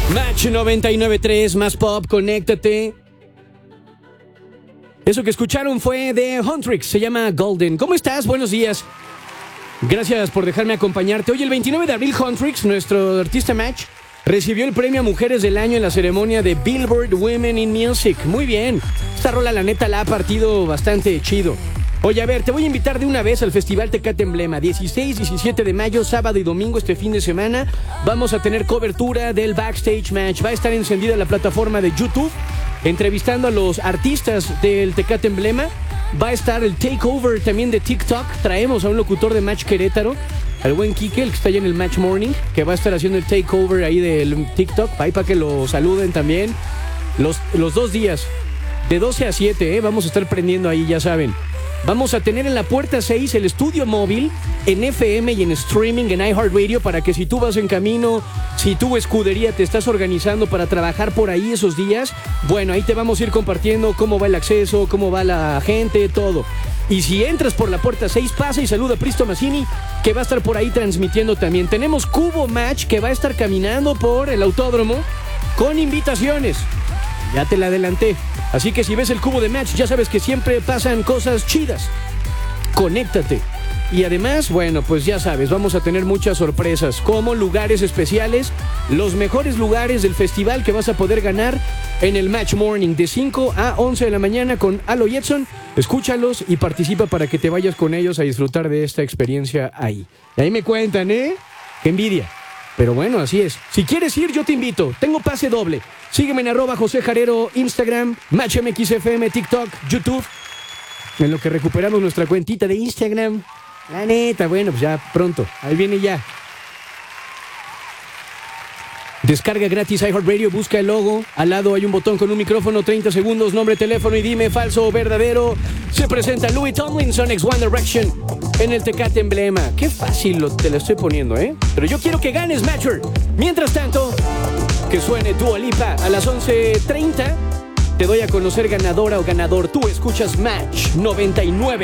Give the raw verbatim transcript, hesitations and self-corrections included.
Match noventa y nueve punto tres, más pop, conéctate. Eso que escucharon fue de Huntrix, se llama Golden. ¿Cómo estás? Buenos días. Gracias por dejarme acompañarte. Hoy, el veintinueve de abril, Huntrix, nuestro artista Match, recibió el premio a Mujeres del Año en la ceremonia de Billboard Women in Music. Muy bien. Esta rola, la neta, la ha partido bastante chido. Oye, a ver, te voy a invitar de una vez al Festival Tecate Emblema. dieciséis, diecisiete de mayo, sábado y domingo, este fin de semana. Vamos a tener cobertura del Backstage Match. Va a estar encendida la plataforma de YouTube, entrevistando a los artistas del Tecate Emblema. Va a estar el takeover también de TikTok. Traemos a un locutor de Match Querétaro, al buen Kike, el que está allá en el Match Morning, que va a estar haciendo el takeover ahí del TikTok, ahí para que lo saluden también. Los, los dos días, de doce a siete, ¿eh? Vamos a estar prendiendo ahí, ya saben. Vamos a tener en la puerta seis el estudio móvil en F M y en streaming en iHeartRadio, para que si tú vas en camino, si tu escudería te estás organizando para trabajar por ahí esos días, bueno, ahí te vamos a ir compartiendo cómo va el acceso, cómo va la gente, todo. Y si entras por la puerta seis, pasa y saluda a Pristo Mazzini, que va a estar por ahí transmitiendo también. Tenemos Cubo Match, que va a estar caminando por el autódromo con invitaciones. Ya te la adelanté. Así que si ves el Cubo de Match, ya sabes que siempre pasan cosas chidas. Conéctate. Y además, bueno, pues ya sabes, vamos a tener muchas sorpresas, como lugares especiales, los mejores lugares del festival que vas a poder ganar en el Match Morning de cinco a once de la mañana con Alo y Edson. Escúchalos y participa para que te vayas con ellos a disfrutar de esta experiencia ahí. Y ahí me cuentan, ¿eh? ¡Qué envidia! Pero bueno, así es. Si quieres ir, yo te invito. Tengo pase doble. Sígueme en arroba José Jarero, Instagram, Match M X F M, TikTok, YouTube. En lo que recuperamos nuestra cuentita de Instagram. La neta, bueno, pues ya pronto. Ahí viene ya. Descarga gratis iHeartRadio, busca el logo. Al lado hay un botón con un micrófono, treinta segundos, nombre, teléfono y dime falso o verdadero. Se presenta Louis Tomlinson, ex One Direction, en el Tecate Emblema. Qué fácil lo, te lo estoy poniendo, ¿eh? Pero yo quiero que ganes, Matcher. Mientras tanto, que suene Dua Lipa a las once treinta. Te doy a conocer ganadora o ganador. Tú escuchas Match noventa y nueve.